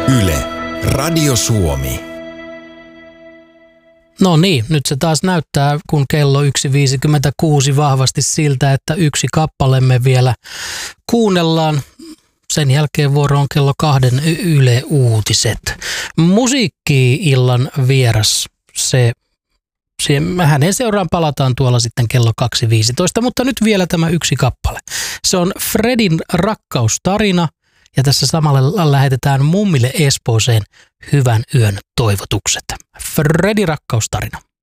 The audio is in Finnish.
Yle, Radio Suomi. No niin, nyt se taas näyttää, kun kello 1.56 vahvasti siltä, että yksi kappalemme vielä kuunnellaan. Sen jälkeen vuoro on kello 2 Yle Uutiset. Musiikki-illan vieras, hänen seuraan palataan tuolla sitten kello 2.15, mutta nyt vielä tämä yksi kappale. Se on Fredin rakkaustarina ja tässä samalla lähetetään mummille Espooseen hyvän yön toivotukset. Fredi rakkaustarina.